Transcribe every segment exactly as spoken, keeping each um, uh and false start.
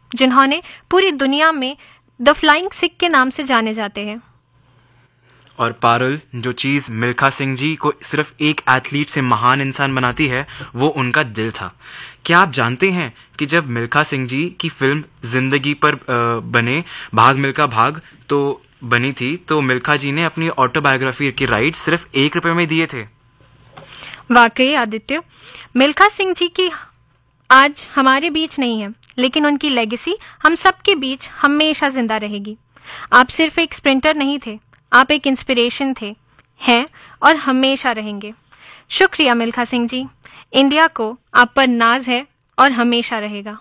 जिन्होंने पूरी दुनिया में द फ्लाइंग सिख के नाम से जाने जाते हैं। और पारुल, जो चीज़ मिल्खा सिंह जी को सिर्फ एक एथलीट से महान इंसान बनाती है वो उनका दिल था। क्या आप जानते हैं कि जब मिल्खा सिंह जी की फिल्म जिंदगी पर बने भाग मिल्खा भाग तो बनी थी, तो मिल्खा जी ने अपनी ऑटोबायोग्राफी की राइट सिर्फ एक रुपए में दिए थे। वाकई आदित्य, मिल्खा सिंह जी की आज हमारे बीच नहीं है, लेकिन उनकी लेगेसी हम सबके बीच हमेशा जिंदा रहेगी। आप सिर्फ एक स्प्रिंटर नहीं थे, आप एक इंस्पिरेशन थे, हैं और हमेशा रहेंगे। शुक्रिया मिल्खा सिंह जी। इंडिया को आप पर नाज है और हमेशा रहेगा।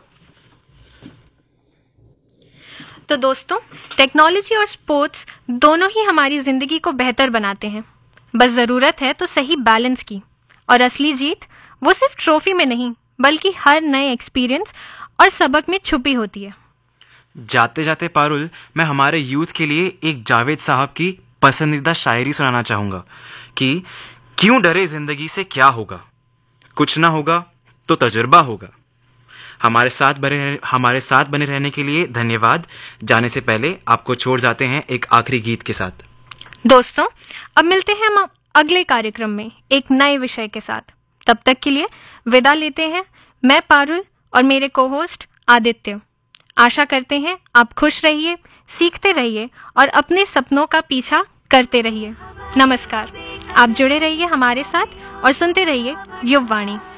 तो दोस्तों, टेक्नोलॉजी और स्पोर्ट्स दोनों ही हमारी जिंदगी को बेहतर बनाते हैं। बस जरूरत है तो सही बैलेंस की। और असली जीत वो सिर्फ ट्रॉफी में नहीं, बल्कि हर नए एक्सपीरियंस और सबक में छुपी होती है। जाते जाते पारुल, मैं हमारे यूथ के लिए एक जावेद साहब की पसंदीदा शायरी सुनाना चाहूंगा कि क्यों डरे जिंदगी से, क्या होगा, कुछ ना होगा तो तजुर्बा होगा। हमारे साथ बने हमारे साथ बने रहने के लिए धन्यवाद। जाने से पहले आपको छोड़ जाते हैं एक आखिरी गीत के साथ। दोस्तों, अब मिलते हैं हम अगले कार्यक्रम में एक नए विषय के साथ। तब तक के लिए विदा लेते हैं मैं पारुल और मेरे को होस्ट आदित्य। आशा करते हैं आप खुश रहिए, सीखते रहिए और अपने सपनों का पीछा करते रहिए। नमस्कार। आप जुड़े रहिए हमारे साथ और सुनते रहिए युववाणी।